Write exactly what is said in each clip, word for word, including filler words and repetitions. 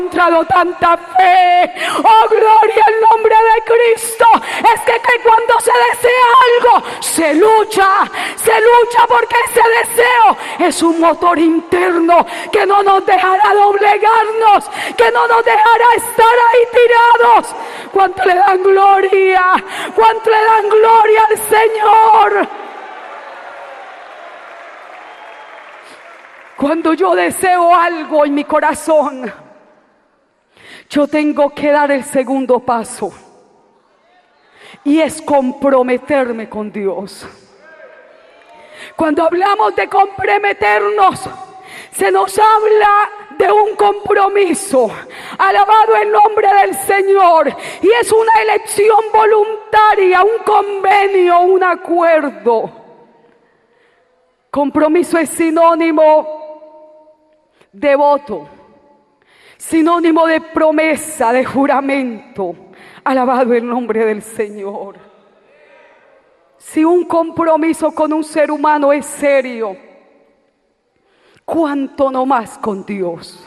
encontrado tanta fe. Oh, gloria al nombre de Cristo. Es que, que cuando se desea algo, se lucha, se lucha porque ese deseo es un motor interno que no nos dejará doblegarnos, que no nos dejará estar ahí tirados. ¿Cuánto le dan gloria? ¿Cuánto le dan gloria al Señor? Cuando yo deseo algo en mi corazón, yo tengo que dar el segundo paso, y es comprometerme con Dios. Cuando hablamos de comprometernos, se nos habla de un compromiso. Alabado el nombre del Señor. Y es una elección voluntaria, un convenio, un acuerdo. Compromiso es sinónimo de voto, sinónimo de promesa, de juramento. Alabado el nombre del Señor. Si un compromiso con un ser humano es serio, cuánto no más con Dios.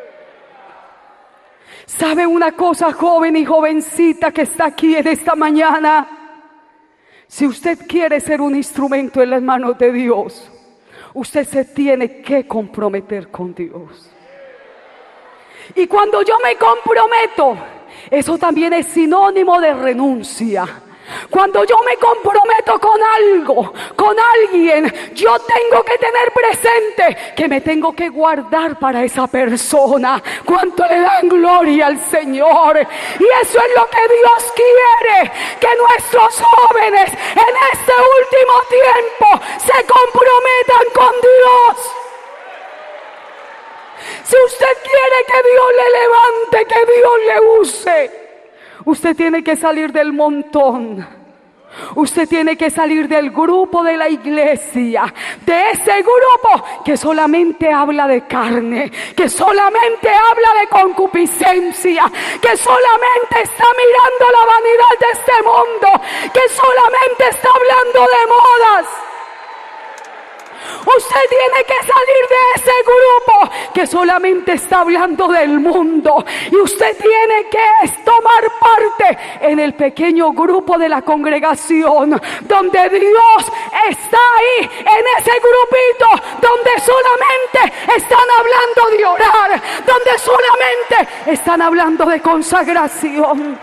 ¿Sabe una cosa, joven y jovencita que está aquí en esta mañana? Si usted quiere ser un instrumento en las manos de Dios, usted se tiene que comprometer con Dios. Y cuando yo me comprometo, eso también es sinónimo de renuncia. Cuando yo me comprometo con algo, con alguien, yo tengo que tener presente que me tengo que guardar para esa persona. ¿Cuánto le dan gloria al Señor? Y eso es lo que Dios quiere, que nuestros jóvenes en este último tiempo se comprometan con Dios. Si usted quiere que Dios le levante, que Dios le use, usted tiene que salir del montón. Usted tiene que salir del grupo de la iglesia, de ese grupo que solamente habla de carne, que solamente habla de concupiscencia, que solamente está mirando la vanidad de este mundo, que solamente está hablando de modas. Usted tiene que salir de ese grupo que solamente está hablando del mundo, y usted tiene que tomar parte en el pequeño grupo de la congregación, donde Dios está ahí, en ese grupito donde solamente están hablando de orar, donde solamente están hablando de consagración,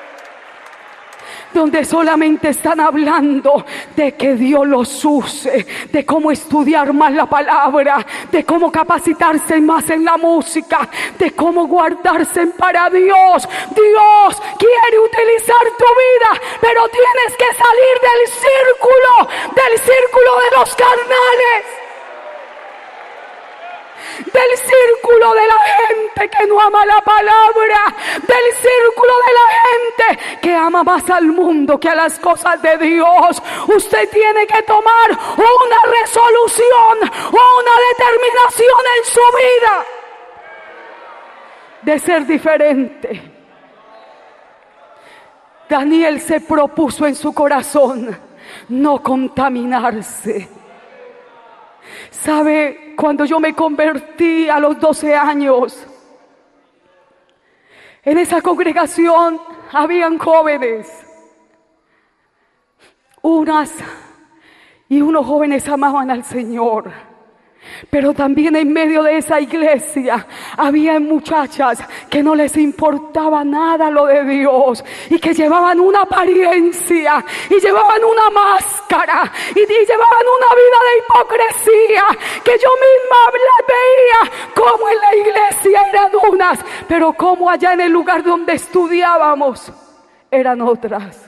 donde solamente están hablando de que Dios los use, de cómo estudiar más la palabra, de cómo capacitarse más en la música, de cómo guardarse para Dios. Dios quiere utilizar tu vida, pero tienes que salir del círculo, del círculo de los carnales, del círculo de la gente que no ama la palabra, del círculo de la gente que ama más al mundo que a las cosas de Dios. Usted tiene que tomar una resolución o una determinación en su vida de ser diferente. Daniel se propuso en su corazón no contaminarse. ¿Sabe? Cuando yo me convertí a los doce años, en esa congregación habían jóvenes, unas y unos jóvenes amaban al Señor, pero también en medio de esa iglesia había muchachas que no les importaba nada lo de Dios, y que llevaban una apariencia y llevaban una máscara y, y llevaban una vida de hipocresía, que yo misma las veía como en la iglesia eran unas, pero como allá en el lugar donde estudiábamos eran otras.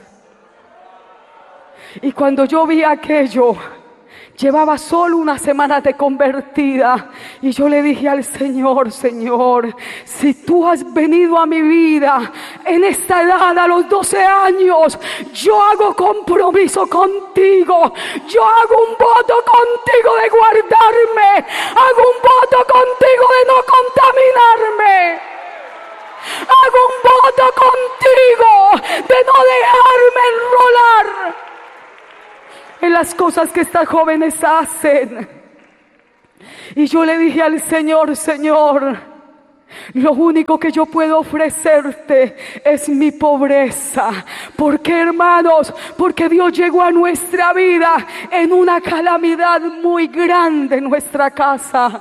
Y cuando yo vi aquello, llevaba solo una semana de convertida, y yo le dije al Señor: Señor, si tú has venido a mi vida en esta edad, a los doce años, yo hago compromiso contigo, yo hago un voto contigo de guardarme, hago un voto contigo de no contaminarme, hago un voto contigo de no dejarme enrolar en las cosas que estas jóvenes hacen. Y yo le dije al Señor: Señor, Lo único que yo puedo ofrecerte es mi pobreza. ¿Por qué, hermanos? Porque Dios llegó a nuestra vida en una calamidad muy grande en nuestra casa.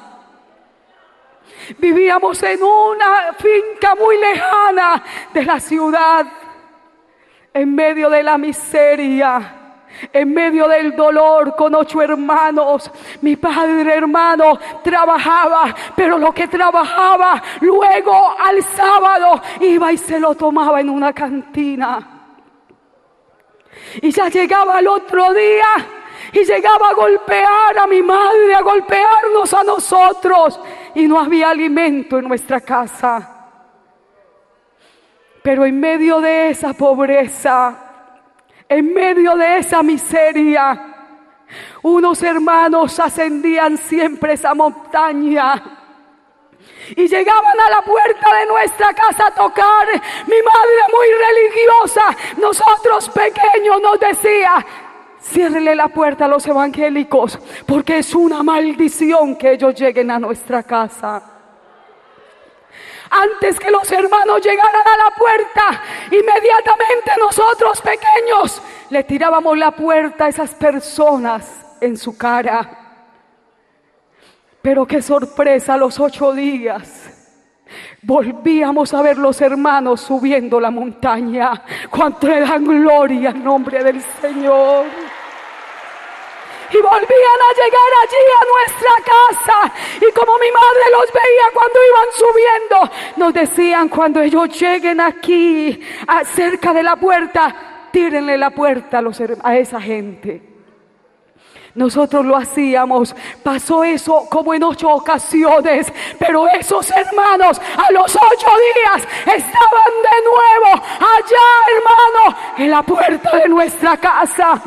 Vivíamos en una finca muy lejana de la ciudad, en medio de la miseria, en medio del dolor, con ocho hermanos. Mi padre, hermano, trabajaba, pero lo que trabajaba, luego al sábado iba y se lo tomaba en una cantina. Y ya llegaba el otro día y llegaba a golpear a mi madre, a golpearnos a nosotros, y no había alimento en nuestra casa. Pero en medio de esa pobreza, en medio de esa miseria, unos hermanos ascendían siempre esa montaña y llegaban a la puerta de nuestra casa a tocar. Mi madre, muy religiosa, nosotros pequeños, nos decía: ciérrele la puerta a los evangélicos, porque es una maldición que ellos lleguen a nuestra casa. Antes que los hermanos llegaran a la puerta, inmediatamente nosotros pequeños le tirábamos la puerta a esas personas en su cara. Pero qué sorpresa, a los ocho días volvíamos a ver los hermanos subiendo la montaña. Cuánto le dan gloria al nombre del Señor. Y volvían a llegar allí a nuestra casa. Y como mi madre los veía cuando iban subiendo, nos decían: cuando ellos lleguen aquí, a, cerca de la puerta, tírenle la puerta a, los, a esa gente. Nosotros lo hacíamos. Pasó eso como en ocho ocasiones, pero esos hermanos a los ocho días estaban de nuevo allá, hermano, en la puerta de nuestra casa.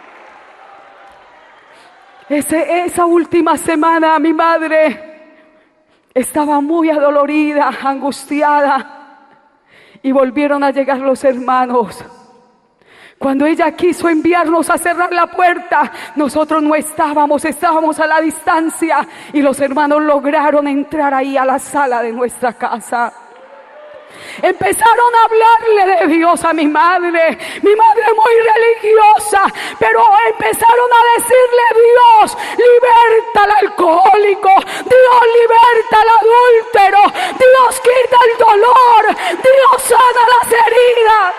Ese, esa última semana mi madre estaba muy adolorida, angustiada, y volvieron a llegar los hermanos. Cuando ella quiso enviarnos a cerrar la puerta, nosotros no estábamos, estábamos a la distancia, y los hermanos lograron entrar ahí a la sala de nuestra casa. Empezaron a hablarle de Dios a mi madre, mi madre muy religiosa, pero empezaron a decirle: Dios liberta al alcohólico, Dios liberta al adúltero, Dios quita el dolor, Dios sana las heridas,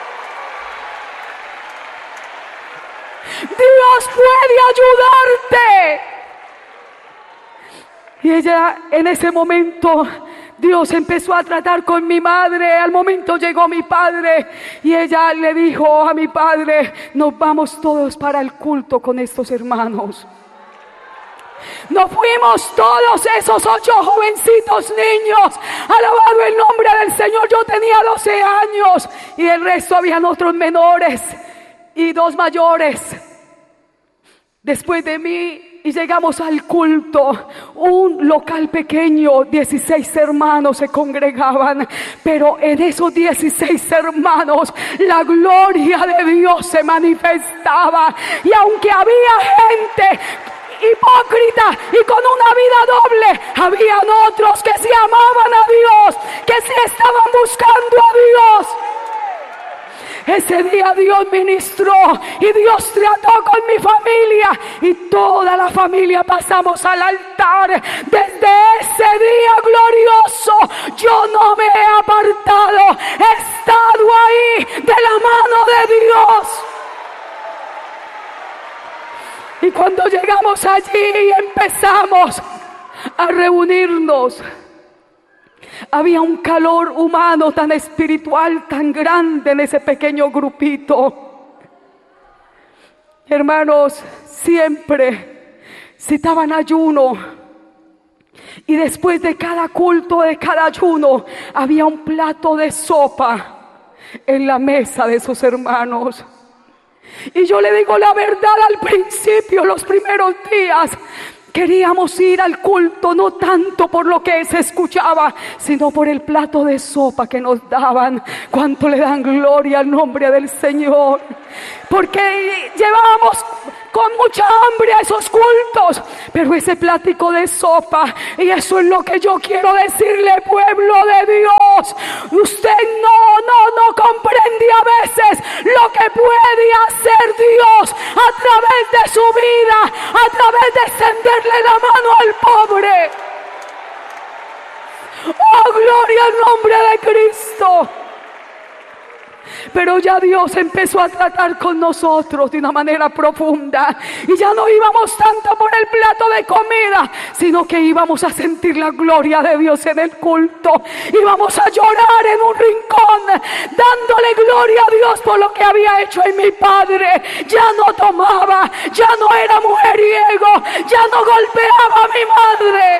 Dios puede ayudarte. Y ella, en ese momento, Dios empezó a tratar con mi madre. Al momento llegó mi padre y ella le dijo a mi padre: nos vamos todos para el culto con estos hermanos. Nos fuimos todos esos ocho jovencitos niños, alabado el nombre del Señor. Yo tenía doce años y el resto habían otros menores y dos mayores después de mí. Y llegamos al culto, un local pequeño, dieciséis hermanos se congregaban, pero en esos dieciséis hermanos la gloria de Dios se manifestaba. Y aunque había gente hipócrita y con una vida doble, habían otros que se amaban a Dios, que se estaban buscando a Dios. Ese día Dios ministró y Dios trató con mi familia, y toda la familia pasamos al altar. Desde ese día glorioso yo no me he apartado, he estado ahí de la mano de Dios. Y cuando llegamos allí y empezamos a reunirnos, había un calor humano tan espiritual, tan grande en ese pequeño grupito. Hermanos, siempre citaban ayuno, y después de cada culto, de cada ayuno, había un plato de sopa en la mesa de esos hermanos. Y yo le digo la verdad, al principio, los primeros días, Queríamos ir al culto no tanto por lo que se escuchaba, sino por el plato de sopa que nos daban. ¿Cuánto le dan gloria al nombre del Señor? Porque llevábamos con mucha hambre a esos cultos, pero ese plático de sopa, y eso es lo que yo quiero decirle, pueblo de Dios, usted no, no, no comprende a veces lo que puede hacer Dios a través de su vida, a través de extenderle la mano al pobre. Oh, gloria al nombre de Cristo. Pero ya Dios empezó a tratar con nosotros de una manera profunda, y ya no íbamos tanto por el plato de comida, sino que íbamos a sentir la gloria de Dios en el culto. Íbamos a llorar en un rincón, dándole gloria a Dios por lo que había hecho en mi padre. Ya no tomaba, ya no era mujeriego, ya no golpeaba a mi madre.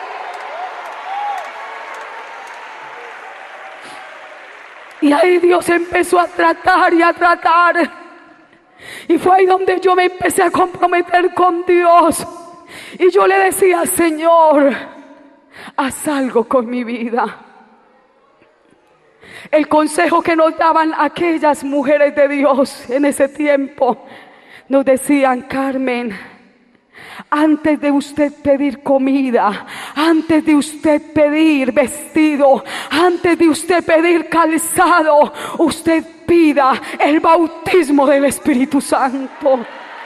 Y ahí Dios empezó a tratar y a tratar. Y fue ahí donde yo me empecé a comprometer con Dios. Y yo le decía, Señor, haz algo con mi vida. El consejo que nos daban aquellas mujeres de Dios en ese tiempo, nos decían, Carmen, antes de usted pedir comida, antes de usted pedir vestido, antes de usted pedir calzado, usted pida el bautismo del Espíritu Santo.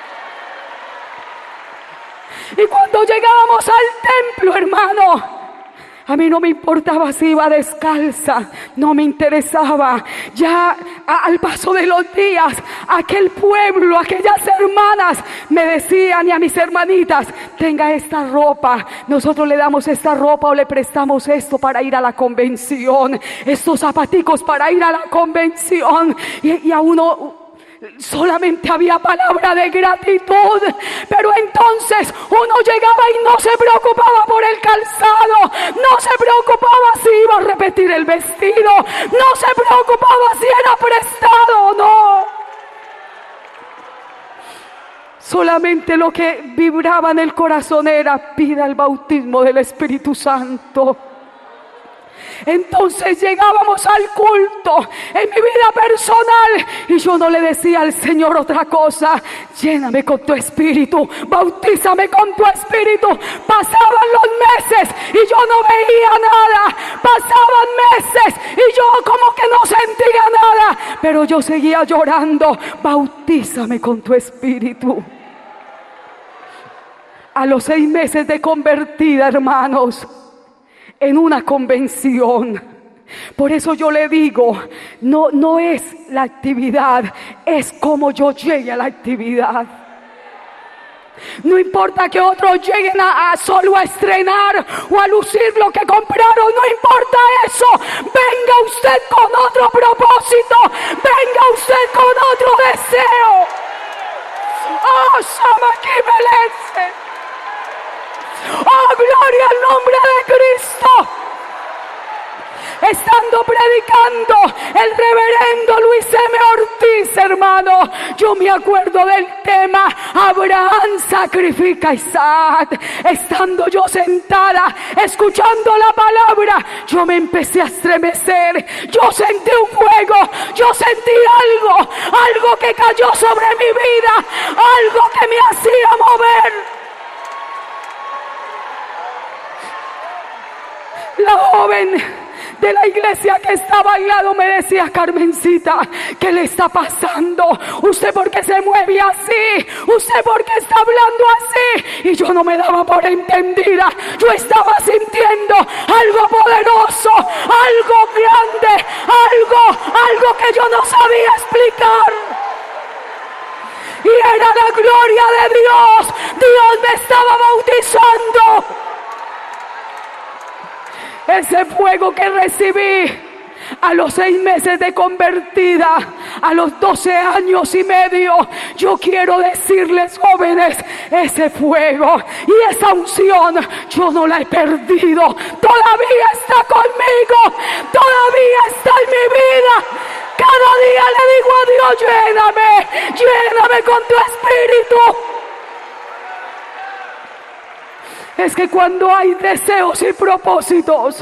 Y cuando llegábamos al templo, hermano, a mí no me importaba si iba descalza, no me interesaba. Ya a, al paso de los días, aquel pueblo, aquellas hermanas me decían, y a mis hermanitas, tenga esta ropa, nosotros le damos esta ropa o le prestamos esto para ir a la convención, estos zapaticos para ir a la convención. Y, y a uno solamente había palabra de gratitud, pero entonces uno llegaba y no se preocupaba por el calzado, no se preocupaba si iba a repetir el vestido, no se preocupaba si era prestado o no. Solamente lo que vibraba en el corazón era, pida el bautismo del Espíritu Santo. Entonces llegábamos al culto en mi vida personal y yo no le decía al Señor otra cosa, lléname con tu espíritu, bautízame con tu espíritu. Pasaban los meses y yo no veía nada, pasaban meses y yo como que no sentía nada, pero yo seguía llorando, bautízame con tu espíritu. A los seis meses de convertida, hermanos, en una convención. Por eso yo le digo, no, no es la actividad, es como yo llegue a la actividad. No importa que otros lleguen a, a solo a estrenar o a lucir lo que compraron, no importa eso. Venga usted con otro propósito, venga usted con otro deseo. Oh, Shamakimelese. Oh, gloria al nombre de Cristo. Estando predicando el reverendo Luis M. Ortiz, hermano, yo me acuerdo del tema Abraham sacrifica a Isaac. Estando yo sentada escuchando la palabra, yo me empecé a estremecer, yo sentí un fuego, yo sentí algo, algo que cayó sobre mi vida, algo que me hacía mover. La joven de la iglesia que estaba al lado me decía, Carmencita, ¿qué le está pasando? ¿Usted por qué se mueve así? ¿Usted por qué está hablando así? Y yo no me daba por entendida. Yo estaba sintiendo algo poderoso, algo grande, algo, algo que yo no sabía explicar. Y era la gloria de Dios. Dios me estaba bautizando. Ese fuego que recibí a los seis meses de convertida, a los doce años y medio, yo quiero decirles, jóvenes, ese fuego y esa unción yo no la he perdido. Todavía está conmigo, todavía está en mi vida. Cada día le digo a Dios, lléname, lléname con tu espíritu. es que cuando hay deseos y propósitos,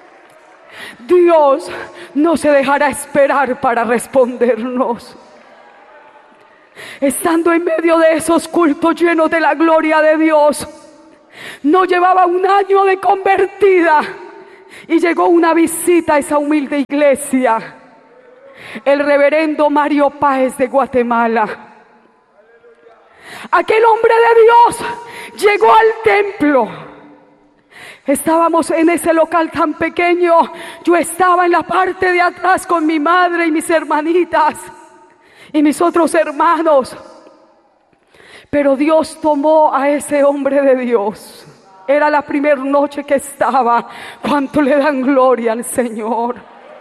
Dios no se dejará esperar para respondernos. Estando en medio de esos cultos llenos de la gloria de Dios, no llevaba un año de convertida y llegó una visita a esa humilde iglesia. El reverendo Mario Páez de Guatemala. Aquel hombre de Dios llegó al templo. Estábamos en ese local tan pequeño. Yo estaba en la parte de atrás con mi madre y mis hermanitas y mis otros hermanos. Pero Dios tomó a ese hombre de Dios. Era la primera noche que estaba. ¿Cuánto le dan gloria al Señor?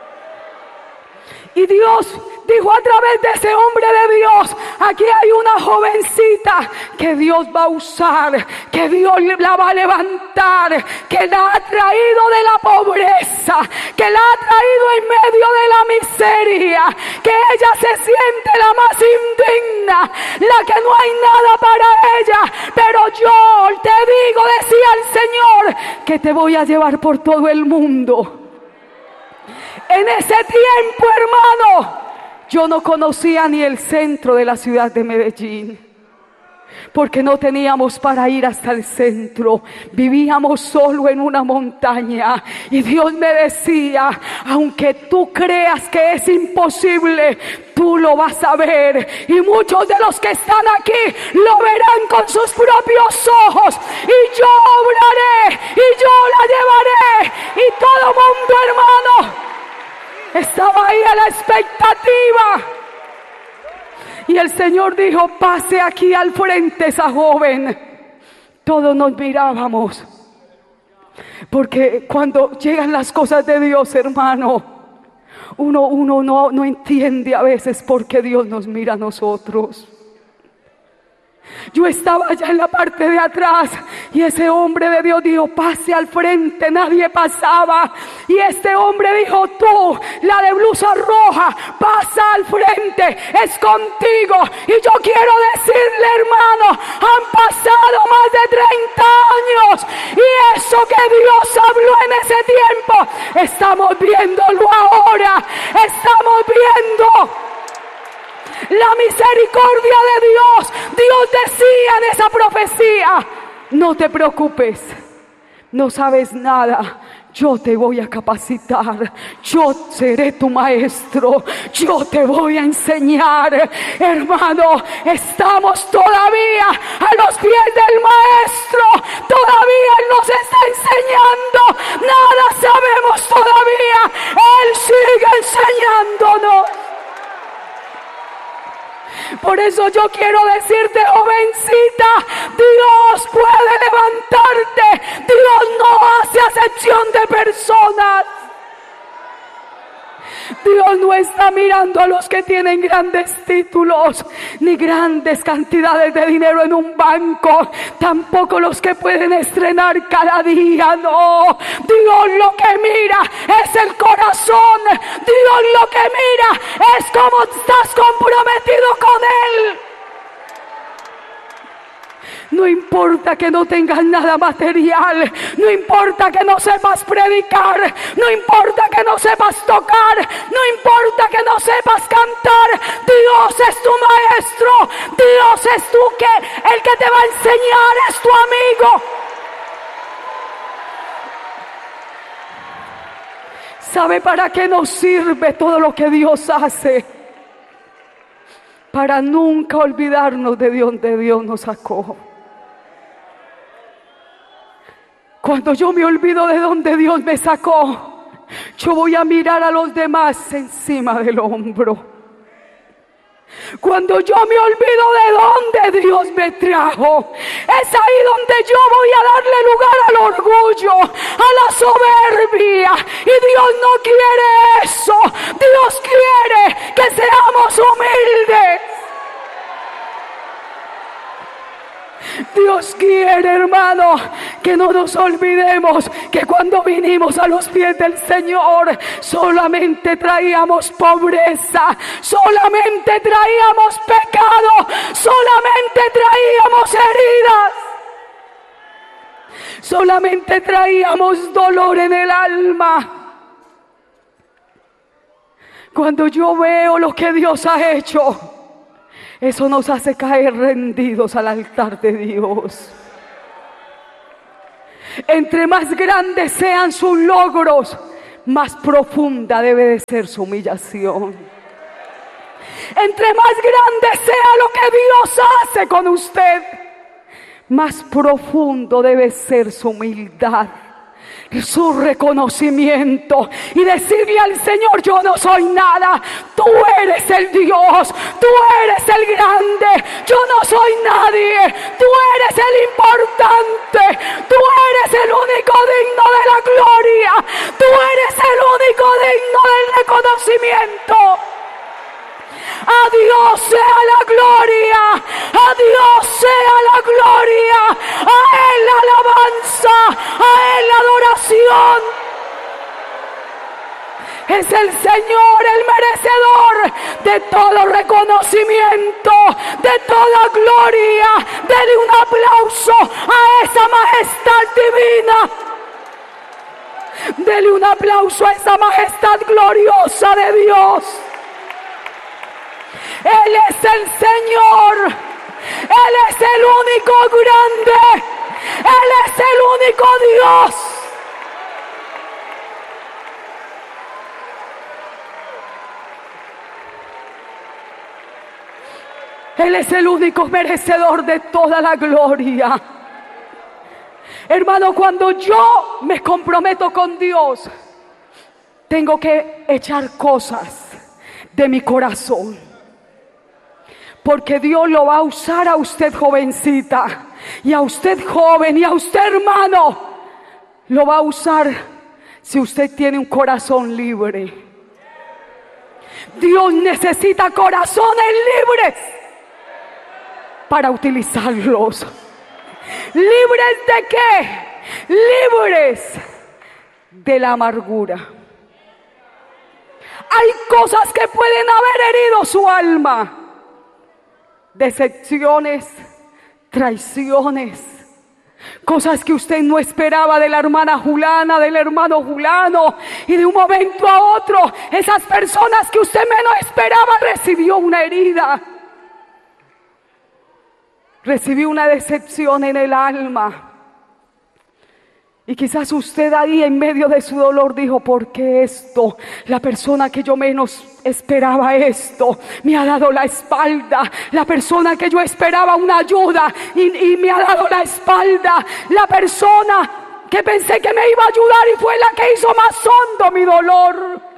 Y Dios dijo a través de ese hombre de Dios: aquí hay una jovencita que Dios va a usar, que Dios la va a levantar, que la ha traído de la pobreza, que la ha traído en medio de la miseria, que ella se siente la más indigna, la que no hay nada para ella. Pero yo te digo, decía el Señor, que te voy a llevar por todo el mundo. En ese tiempo, hermano, yo no conocía ni el centro de la ciudad de Medellín, porque no teníamos para ir hasta el centro. Vivíamos solo en una montaña y Dios me decía: aunque tú creas que es imposible, tú lo vas a ver, y muchos de los que están aquí lo verán con sus propios ojos, y yo obraré y yo la llevaré. Y todo mundo, hermano, estaba ahí a la expectativa. Y el Señor dijo: pase aquí al frente esa joven. Todos nos mirábamos, porque cuando llegan las cosas de Dios, hermano, uno, uno no, no entiende a veces por qué Dios nos mira a nosotros. Yo estaba allá en la parte de atrás y ese hombre de Dios dijo: pase al frente. Nadie pasaba, y este hombre dijo: tú, la de blusa roja, pasa al frente, es contigo. Y yo quiero decirle, hermano, han pasado más de treinta años, y eso que Dios habló en ese tiempo, estamos viéndolo ahora. Estamos viendo la misericordia de Dios. Dios decía en esa profecía: no te preocupes, no sabes nada, yo te voy a capacitar, yo seré tu maestro, yo te voy a enseñar. Hermano, estamos todavía a los pies del maestro, todavía Él nos está enseñando, nada sabemos todavía, Él sigue enseñándonos. Por eso yo quiero decirte, jovencita, Dios puede levantarte. Dios no hace acepción de personas. Dios no está mirando a los que tienen grandes títulos, ni grandes cantidades de dinero en un banco, tampoco los que pueden estrenar cada día. No, Dios lo que mira es el corazón. Dios lo que mira es cómo estás comprometido con Él. No importa que no tengas nada material, no importa que no sepas predicar, no importa que no sepas tocar, no importa que no sepas cantar. Dios es tu maestro, Dios es tú que el que te va a enseñar, es tu amigo. ¿Sabe para qué nos sirve todo lo que Dios hace? Para nunca olvidarnos de donde Dios nos sacó. Cuando yo me olvido de donde Dios me sacó, yo voy a mirar a los demás encima del hombro. Cuando yo me olvido de donde Dios me trajo, es ahí donde yo voy a darle lugar al orgullo, a la soberbia. Y Dios no quiere eso. Dios quiere que seamos humildes. Dios quiere, hermano, que no nos olvidemos que cuando vinimos a los pies del Señor solamente traíamos pobreza, solamente traíamos pecado, solamente traíamos heridas. solamente traíamos dolor en el alma. Cuando yo veo lo que Dios ha hecho, eso nos hace caer rendidos al altar de Dios. Entre más grandes sean sus logros, más profunda debe de ser su humillación. Entre más grande sea lo que Dios hace con usted, más profundo debe ser su humildad, su reconocimiento, y decirle al Señor: yo no soy nada, tú eres el Dios, tú eres el grande, yo no soy nadie, tú eres el importante, tú eres el único digno de la gloria, tú eres el único digno del reconocimiento. A Dios sea la gloria, a Dios sea la gloria, a Él la alabanza, a Él la adoración. Es el Señor el merecedor de todo reconocimiento, de toda gloria. Dele un aplauso a esa majestad divina. Dele un aplauso a esa majestad gloriosa de Dios. Él es el Señor, Él es el único grande, Él es el único Dios. Él es el único merecedor de toda la gloria. Hermano, cuando yo me comprometo con Dios, tengo que echar cosas de mi corazón. Porque Dios lo va a usar a usted, jovencita, y a usted, joven, y a usted, hermano. Lo va a usar si usted tiene un corazón libre. Dios necesita corazones libres para utilizarlos. ¿Libres de qué? Libres de la amargura. Hay cosas que pueden haber herido su alma. Decepciones, traiciones, cosas que usted no esperaba de la hermana Julana, del hermano Julano, y de un momento a otro, esas personas que usted menos esperaba recibió una herida, recibió una decepción en el alma. Y quizás usted ahí en medio de su dolor dijo: ¿por qué esto? La persona que yo menos esperaba esto me ha dado la espalda. La persona que yo esperaba una ayuda y, y me ha dado la espalda. La persona que pensé que me iba a ayudar y fue la que hizo más hondo mi dolor.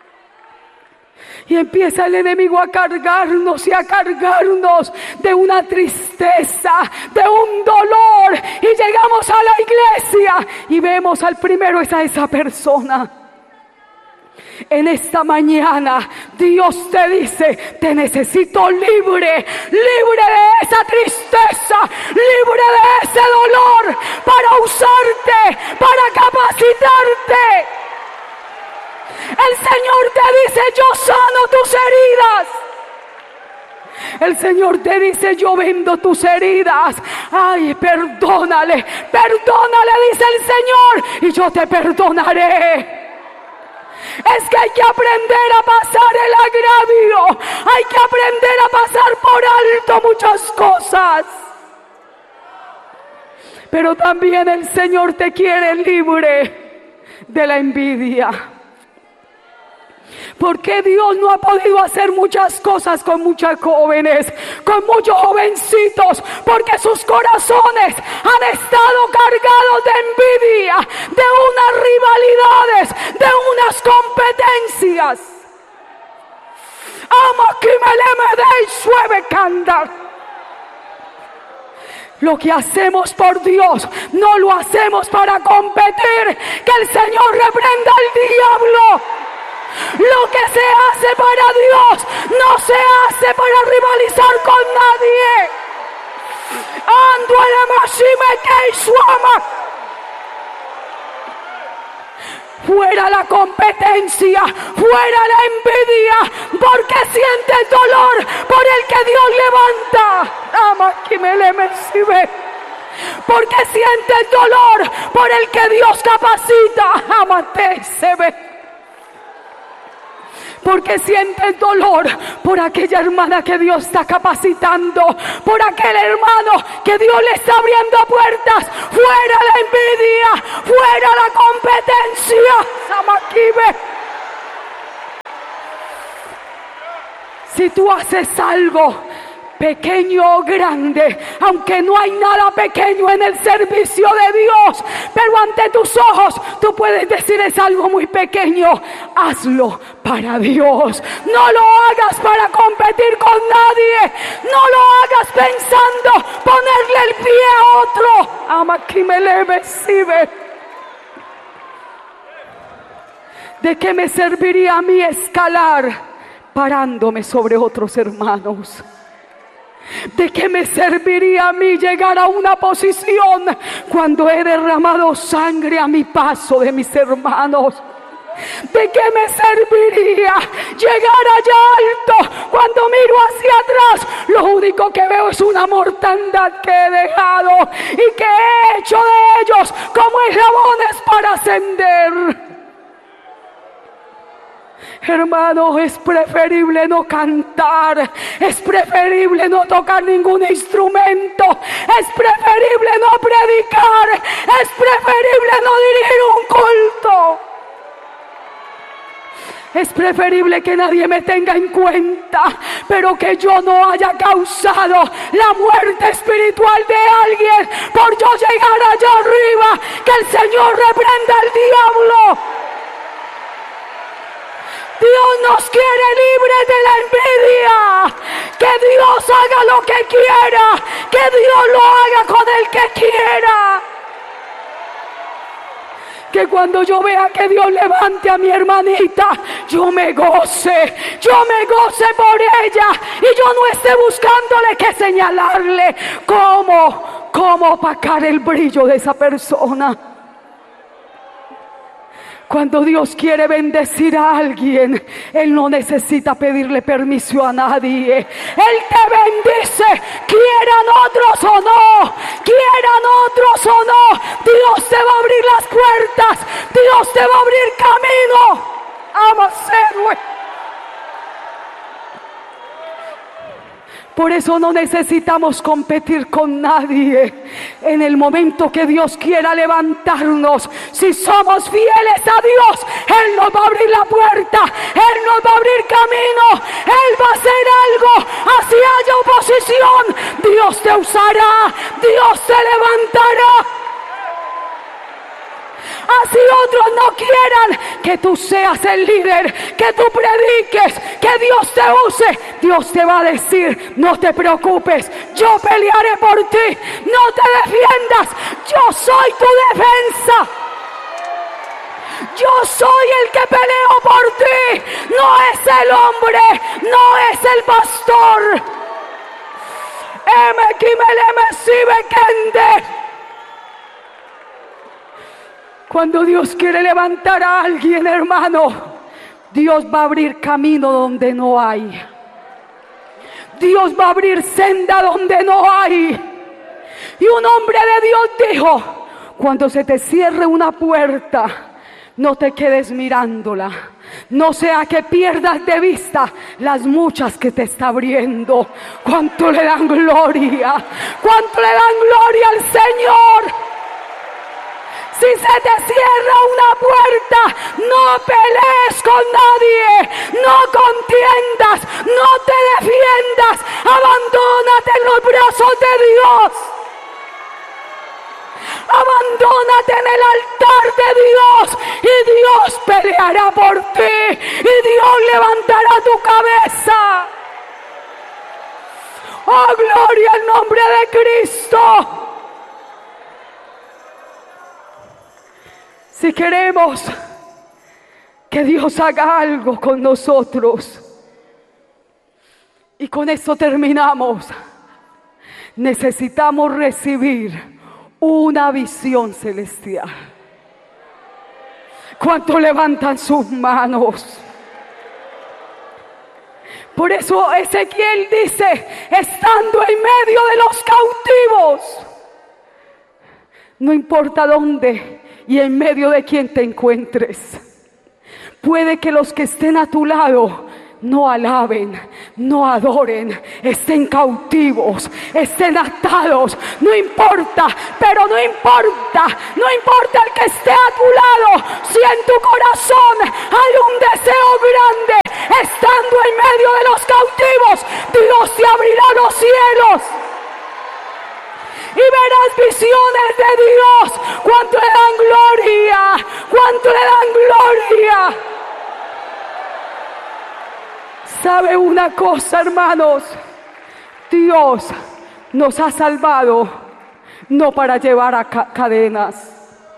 Y empieza el enemigo a cargarnos y a cargarnos de una tristeza, de un dolor. Y llegamos a la iglesia y vemos al primero es a esa persona. En esta mañana Dios te dice: te necesito libre, libre de esa tristeza, libre de ese dolor, para usarte, para capacitarte. El Señor te dice: yo sano tus heridas. El Señor te dice: yo vendo tus heridas. Ay, perdónale, perdónale, dice el Señor, y yo te perdonaré. Es que hay que aprender a pasar el agravio, hay que aprender a pasar por alto muchas cosas. Pero también el Señor te quiere libre de la envidia. Porque Dios no ha podido hacer muchas cosas con muchas jóvenes, con muchos jovencitos, porque sus corazones han estado cargados de envidia, de unas rivalidades, de unas competencias. Ama que me le me dé suave cantar. Lo que hacemos por Dios no lo hacemos para competir. Que el Señor reprenda al diablo. Lo que se hace para Dios no se hace para rivalizar con nadie. Ando a la máxima que su ama. Fuera la competencia, fuera la envidia, porque siente el dolor por el que Dios levanta. Ama que me le me sirve. Porque sientes dolor por el que Dios capacita. Amate, se ve. Porque sientes dolor por aquella hermana que Dios está capacitando, por aquel hermano que Dios le está abriendo puertas. Fuera la envidia, fuera la competencia. Samaquibe. Si tú haces algo pequeño o grande, aunque no hay nada pequeño en el servicio de Dios, pero ante tus ojos tú puedes decir es algo muy pequeño, hazlo para Dios. No lo hagas para competir con nadie, no lo hagas pensando ponerle el pie a otro. Ama que me leve, sibe. ¿De qué me serviría a mí escalar parándome sobre otros hermanos? ¿De qué me serviría a mí llegar a una posición cuando he derramado sangre a mi paso de mis hermanos? ¿De qué me serviría llegar allá alto cuando miro hacia atrás? Lo único que veo es una mortandad que he dejado y que he hecho de ellos como eslabones para ascender. Hermano, es preferible no cantar, es preferible no tocar ningún instrumento, es preferible no predicar, es preferible no dirigir un culto. Es preferible que nadie me tenga en cuenta, pero que yo no haya causado la muerte espiritual de alguien por yo llegar allá arriba. Que el Señor reprenda al diablo. Dios nos quiere libres de la envidia. Que Dios haga lo que quiera, que Dios lo haga con el que quiera. Que cuando yo vea que Dios levante a mi hermanita, yo me goce, yo me goce por ella y yo no esté buscándole que señalarle cómo, cómo opacar el brillo de esa persona. Cuando Dios quiere bendecir a alguien, Él no necesita pedirle permiso a nadie. Él te bendice, quieran otros o no, quieran otros o no. Dios te va a abrir las puertas, Dios te va a abrir camino. Ama ser, güey. Por eso no necesitamos competir con nadie. En el momento que Dios quiera levantarnos, si somos fieles a Dios, Él nos va a abrir la puerta, Él nos va a abrir camino, Él va a hacer algo. Así haya oposición, Dios te usará, Dios te levantará. Así otros no quieran que tú seas el líder, que tú prediques, que Dios te use. Dios te va a decir, no te preocupes, yo pelearé por ti, no te defiendas, yo soy tu defensa. Yo soy el que peleo por ti, no es el hombre, no es el pastor. Eme kimele sibe kende. Cuando Dios quiere levantar a alguien, hermano, Dios va a abrir camino donde no hay. Dios va a abrir senda donde no hay. Y un hombre de Dios dijo, cuando se te cierre una puerta, no te quedes mirándola. No sea que pierdas de vista las muchas que te está abriendo. ¿Cuánto le dan gloria? ¿Cuánto le dan gloria al Señor? Si se te cierra una puerta, no pelees con nadie, no contiendas, no te defiendas, abandónate en los brazos de Dios. Abandónate en el altar de Dios y Dios peleará por ti y Dios levantará tu cabeza. Oh, gloria al nombre de Cristo. Si queremos que Dios haga algo con nosotros, y con esto terminamos, necesitamos recibir una visión celestial. ¿Cuántos levantan sus manos? Por eso Ezequiel dice, estando en medio de los cautivos, No importa dónde y en medio de quién te encuentres. Puede que los que estén a tu lado no alaben, no adoren, estén cautivos, estén atados. No importa, pero no importa, no importa el que esté a tu lado. Si en tu corazón hay un deseo grande, estando en medio de los cautivos, Dios te abrirá los cielos y verás visiones de Dios. ¿Cuánto le dan gloria? ¿Cuánto le dan gloria? ¿Sabe una cosa, hermanos? Dios nos ha salvado no para llevar a ca- cadenas,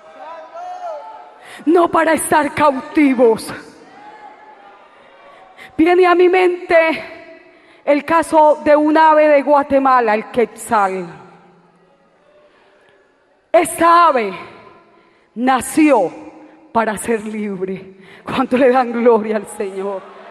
no para estar cautivos. Viene a mi mente el caso de un ave de Guatemala, el quetzal. Esta ave nació para ser libre. ¿Cuánto le dan gloria al Señor?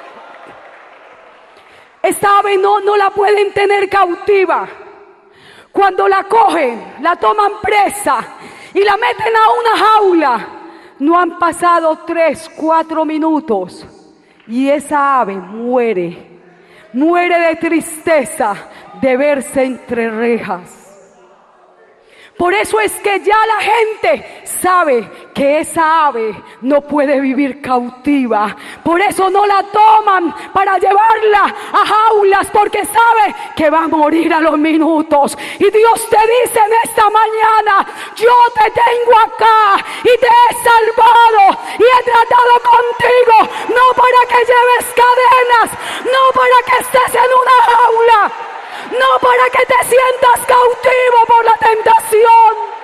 Esta ave no, no la pueden tener cautiva. Cuando la cogen, la toman presa y la meten a una jaula, no han pasado tres, cuatro minutos y esa ave muere. Muere de tristeza de verse entre rejas. Por eso es que ya la gente sabe que esa ave no puede vivir cautiva. Por eso no la toman para llevarla a jaulas, porque sabe que va a morir a los minutos. Y Dios te dice en esta mañana: yo te tengo acá y te he salvado y he tratado contigo, no para que lleves cadenas, no para que estés en una jaula, no para que te sientas cautivo por la tentación.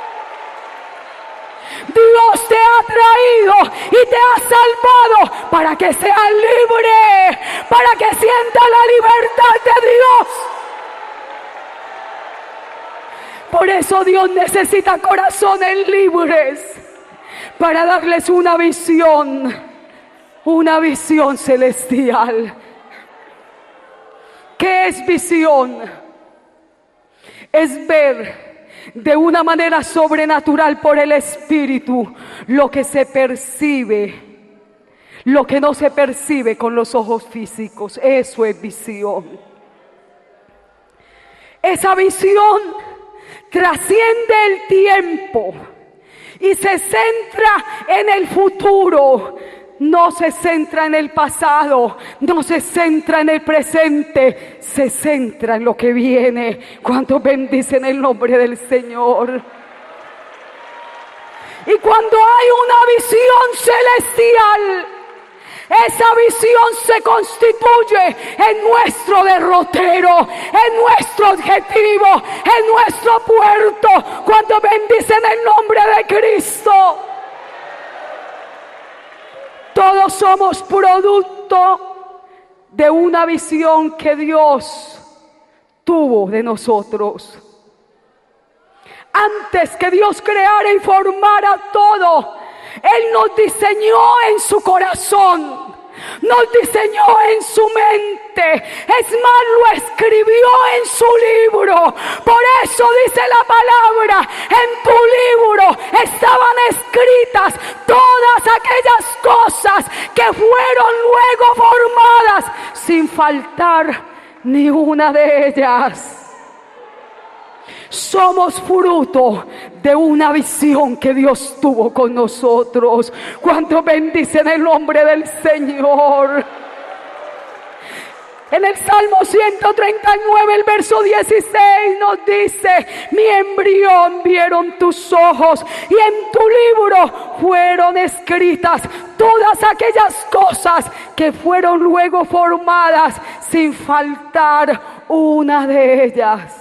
Dios te ha traído y te ha salvado para que seas libre, para que sientas la libertad de Dios. Por eso Dios necesita corazones libres para darles una visión, una visión celestial. ¿Qué es visión? Es ver de una manera sobrenatural por el Espíritu lo que se percibe, lo que no se percibe con los ojos físicos. Eso es visión. Esa visión trasciende el tiempo y se centra en el futuro. No se centra en el pasado, no se centra en el presente, se centra en lo que viene. ¿Cuántos bendicen el nombre del Señor? Y cuando hay una visión celestial, esa visión se constituye en nuestro derrotero, en nuestro objetivo, en nuestro puerto. ¿Cuántos bendicen el nombre de Cristo? Todos somos producto de una visión que Dios tuvo de nosotros. Antes que Dios creara y formara todo, Él nos diseñó en su corazón, nos diseñó en su mente. Es más, lo escribió en su libro. Por eso dice la palabra: en tu libro estaban escritas todas aquellas cosas que fueron luego formadas, sin faltar ni una de ellas. Somos fruto de una visión que Dios tuvo con nosotros. ¿Cuántos bendicen el nombre del Señor? En el Salmo ciento treinta y nueve, el verso dieciséis nos dice: mi embrión vieron tus ojos y en tu libro fueron escritas todas aquellas cosas que fueron luego formadas, sin faltar una de ellas.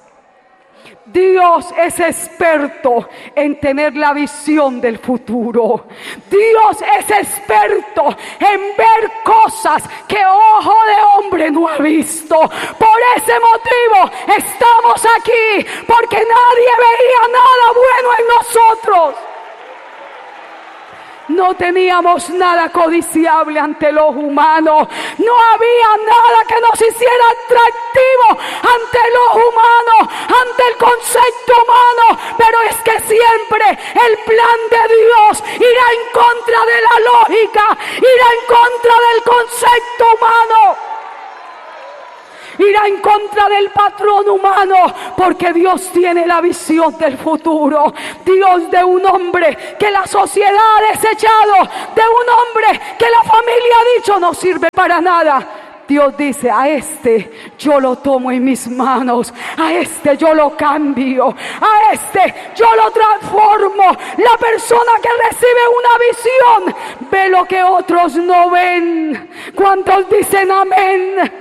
Dios es experto en tener la visión del futuro. Dios es experto en ver cosas que ojo de hombre no ha visto. Por ese motivo estamos aquí, porque nadie veía nada bueno en nosotros. No teníamos nada codiciable ante los humanos. No había nada que nos hiciera atractivo ante los humanos, ante el concepto humano. Pero es que siempre el plan de Dios irá en contra de la lógica, irá en contra del concepto humano, irá en contra del patrón humano, porque Dios tiene la visión del futuro. Dios de un hombre que la sociedad ha desechado, de un hombre que la familia ha dicho no sirve para nada. Dios dice: a este yo lo tomo en mis manos, a este yo lo cambio, a este yo lo transformo. La persona que recibe una visión ve lo que otros no ven. ¿Cuántos dicen amén?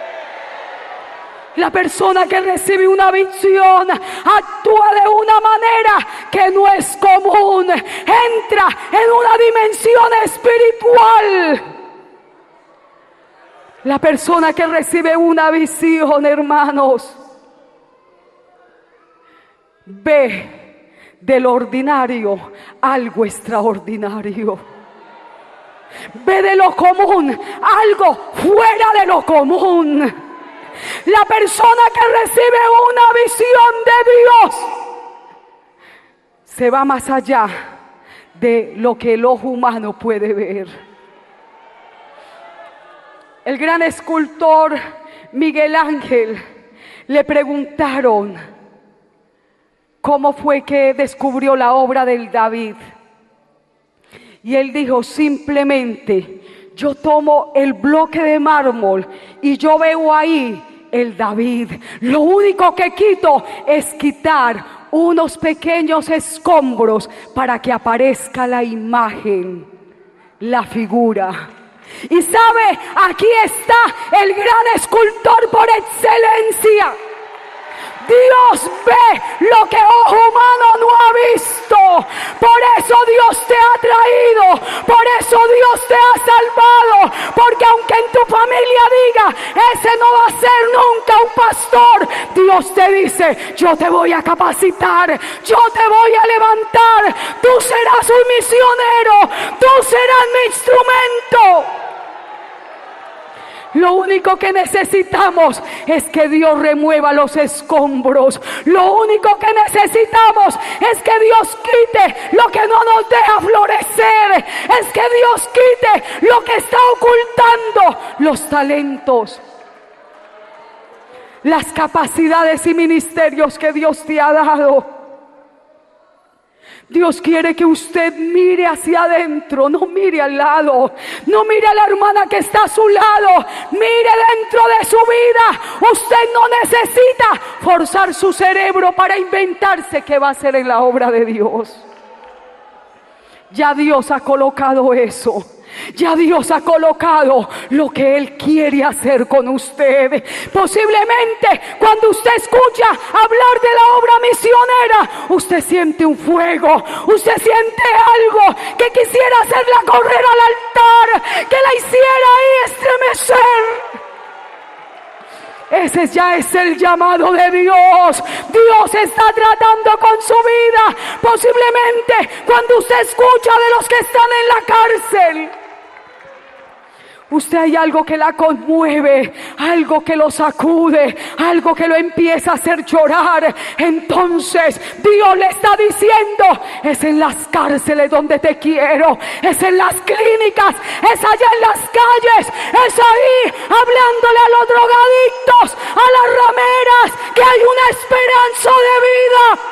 La persona que recibe una visión actúa de una manera que no es común. Entra en una dimensión espiritual. La persona que recibe una visión, hermanos, ve del ordinario algo extraordinario. Ve de lo común algo fuera de lo común. La persona que recibe una visión de Dios se va más allá de lo que el ojo humano puede ver. El gran escultor Miguel Ángel, le preguntaron cómo fue que descubrió la obra del David. Y él dijo: simplemente yo tomo el bloque de mármol y yo veo ahí el David. Lo único que quito es quitar unos pequeños escombros para que aparezca la imagen, la figura. Y sabe, aquí está el gran escultor por excelencia. Dios ve lo que ojo humano no ha visto. Por eso Dios te ha traído, por eso Dios te ha salvado. Porque aunque en tu familia diga: ese no va a ser nunca un pastor, Dios te dice: yo te voy a capacitar, yo te voy a levantar. Tú serás un misionero, tú serás mi instrumento. Lo único que necesitamos es que Dios remueva los escombros. Lo único que necesitamos es que Dios quite lo que no nos deja florecer. Es que Dios quite lo que está ocultando los talentos, las capacidades y ministerios que Dios te ha dado. Dios quiere que usted mire hacia adentro, no mire al lado, no mire a la hermana que está a su lado, mire dentro de su vida. Usted no necesita forzar su cerebro para inventarse qué va a hacer en la obra de Dios. Ya Dios ha colocado eso. Ya Dios ha colocado lo que Él quiere hacer con usted. Posiblemente cuando usted escucha hablar de la obra misionera, usted siente un fuego, usted siente algo que quisiera hacerla correr al altar, que la hiciera ahí estremecer. Ese ya es el llamado de Dios. Dios está tratando con su vida. Posiblemente cuando usted escucha de los que están en la cárcel, usted hay algo que la conmueve, algo que lo sacude, algo que lo empieza a hacer llorar. Entonces Dios le está diciendo: es en las cárceles donde te quiero, es en las clínicas, es allá en las calles, es ahí hablándole a los drogadictos, a las rameras, que hay una esperanza de vida.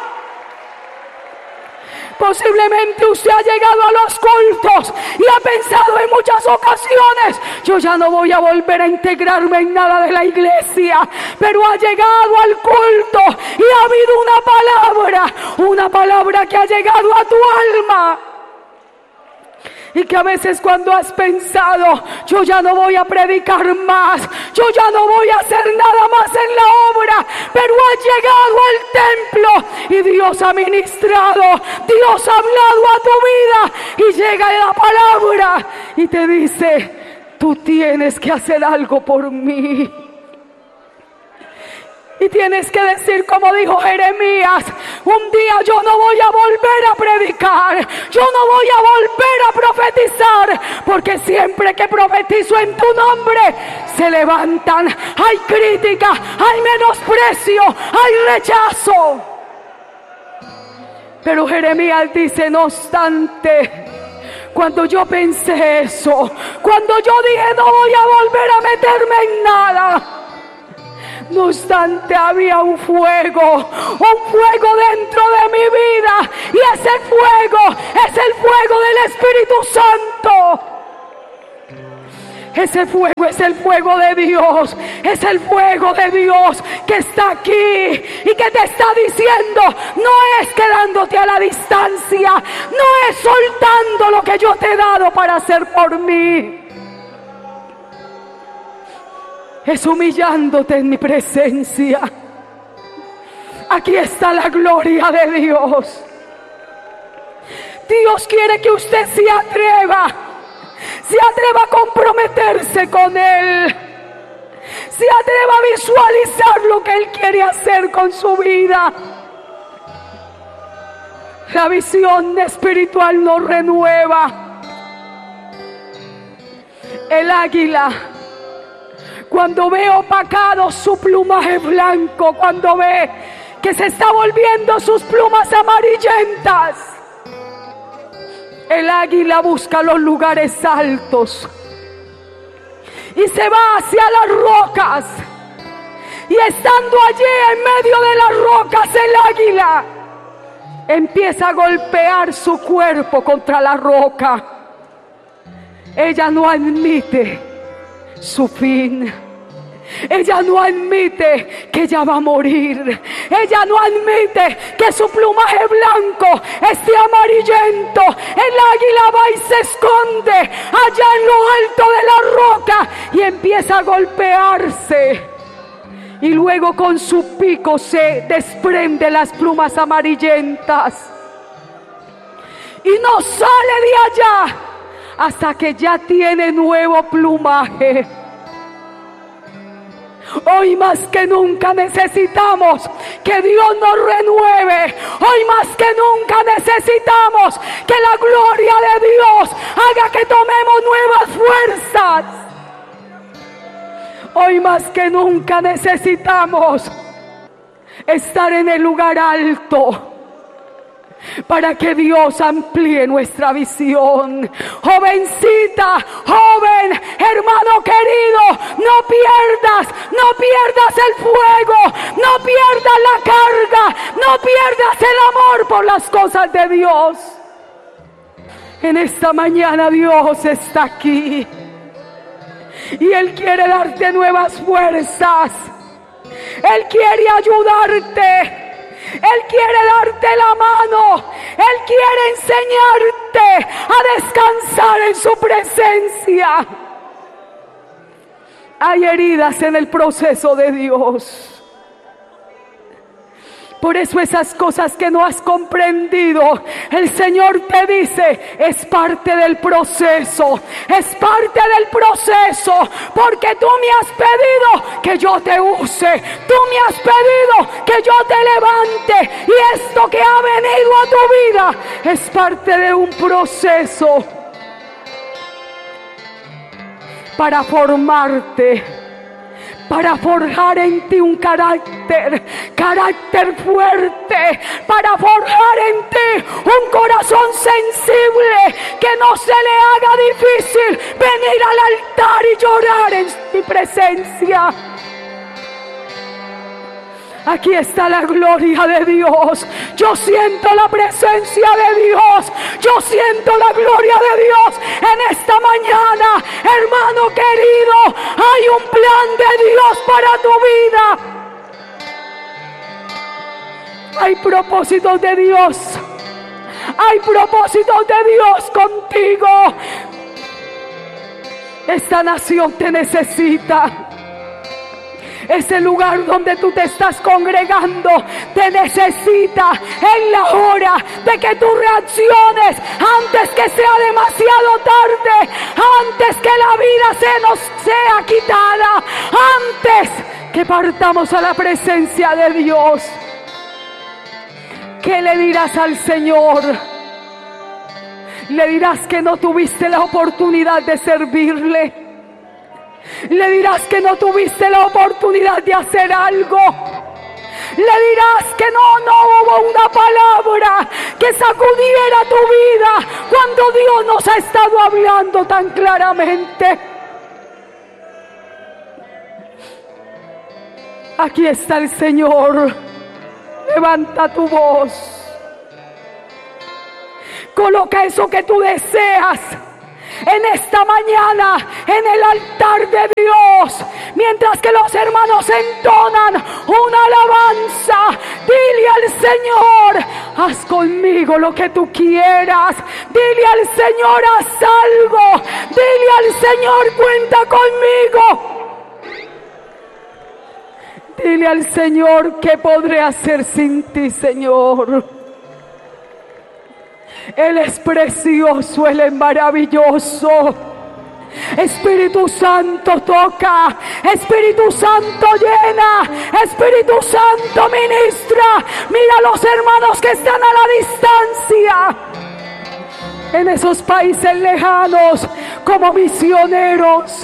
Posiblemente usted ha llegado a los cultos y ha pensado en muchas ocasiones: yo ya no voy a volver a integrarme en nada de la iglesia. Pero ha llegado al culto y ha habido una palabra, una palabra que ha llegado a tu alma. Y que a veces cuando has pensado: yo ya no voy a predicar más, yo ya no voy a hacer nada más en la obra, pero has llegado al templo y Dios ha ministrado, Dios ha hablado a tu vida, y llega la palabra y te dice: tú tienes que hacer algo por mí. Y tienes que decir como dijo Jeremías: un día yo no voy a volver a predicar, yo no voy a volver a profetizar, porque siempre que profetizo en tu nombre se levantan, hay crítica, hay menosprecio, hay rechazo. Pero Jeremías dice: no obstante, cuando yo pensé eso, cuando yo dije no voy a volver a meterme en nada, no obstante había un fuego, un fuego dentro de mi vida, y ese fuego es el fuego del Espíritu Santo. Ese fuego es el fuego de Dios, es el fuego de Dios que está aquí y que te está diciendo: no es quedándote a la distancia, no es soltando lo que yo te he dado para hacer por mí, es humillándote en mi presencia. Aquí está la gloria de Dios. Dios quiere que usted se atreva, se atreva a comprometerse con Él, se atreva a visualizar lo que Él quiere hacer con su vida. La visión espiritual nos renueva. El águila, cuando ve opacado su plumaje blanco, cuando ve que se está volviendo sus plumas amarillentas, el águila busca los lugares altos y se va hacia las rocas. Y estando allí en medio de las rocas, el águila empieza a golpear su cuerpo contra la roca. Ella no admite su fin. Ella no admite que ella va a morir. Ella no admite que su plumaje blanco esté amarillento. El águila va y se esconde allá en lo alto de la roca y empieza a golpearse. Y luego con su pico se desprende las plumas amarillentas. Y no sale de allá hasta que ya tiene nuevo plumaje. Hoy más que nunca necesitamos que Dios nos renueve. Hoy más que nunca necesitamos que la gloria de Dios haga que tomemos nuevas fuerzas. Hoy más que nunca necesitamos estar en el lugar alto para que Dios amplíe nuestra visión. Jovencita, joven, hermano querido, no pierdas, no pierdas el fuego, no pierdas la carga, no pierdas el amor por las cosas de Dios. En esta mañana Dios está aquí y Él quiere darte nuevas fuerzas. Él quiere ayudarte. Él quiere darte la mano. Él quiere enseñarte a descansar en su presencia. Hay heridas en el proceso de Dios. Por eso esas cosas que no has comprendido, el Señor te dice, es parte del proceso, es parte del proceso, porque tú me has pedido que yo te use, tú me has pedido que yo te levante, y esto que ha venido a tu vida es parte de un proceso para formarte, para forjar en ti un carácter, carácter fuerte, para forjar en ti un corazón sensible, que no se le haga difícil venir al altar y llorar en mi presencia. Aquí está la gloria de Dios. Yo siento la presencia de Dios. Yo siento la gloria de Dios en esta mañana. Hermano querido, hay un plan de Dios para tu vida. Hay propósitos de Dios. Hay propósitos de Dios contigo. Esta nación te necesita. Ese lugar donde tú te estás congregando te necesita en la hora de que tú reacciones antes que sea demasiado tarde, antes que la vida se nos sea quitada, antes que partamos a la presencia de Dios. ¿Qué le dirás al Señor? Le dirás que no tuviste la oportunidad de servirle. Le dirás que no tuviste la oportunidad de hacer algo. Le dirás que no, no hubo una palabra que sacudiera tu vida cuando Dios nos ha estado hablando tan claramente. Aquí está el Señor. Levanta tu voz. Coloca eso que tú deseas en esta mañana en el altar de Dios, mientras que los hermanos entonan una alabanza. Dile al Señor: haz conmigo lo que tú quieras. Dile al Señor: haz algo. Dile al Señor: cuenta conmigo. Dile al Señor: ¿qué podré hacer sin ti, Señor? Él es precioso, Él es maravilloso. Espíritu Santo, toca. Espíritu Santo, llena. Espíritu Santo, ministra. Mira a los hermanos que están a la distancia, en esos países lejanos, como misioneros.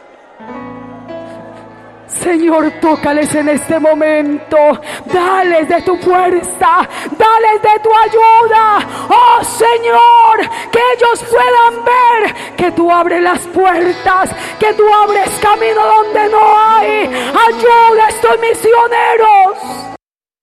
Señor, tócales en este momento. Dales de tu fuerza, dales de tu ayuda. Oh Señor, que ellos puedan ver que tú abres las puertas, que tú abres camino donde no hay. Ayuda a estos misioneros.